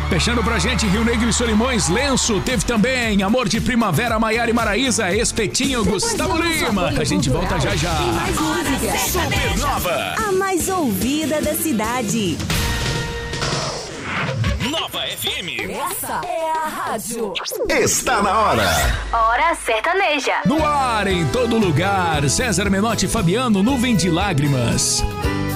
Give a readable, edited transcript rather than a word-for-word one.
Fechando pra gente, Rio Negro e Solimões, Lenço. Teve também Amor de Primavera, Maiara e Maraísa, Espetinho, Gustavo Lima. A gente volta já já. Mais música. Supernova, A mais ouvida da cidade. Nova FM. Essa é a rádio. Está na hora. Hora sertaneja. No ar, em todo lugar, César Menotti e Fabiano, Nuvem de Lágrimas.